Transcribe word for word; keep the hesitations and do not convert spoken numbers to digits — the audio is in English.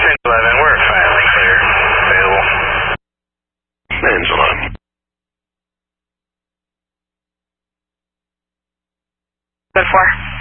ten eleven, we're finally clear. Available. Angela. Good four.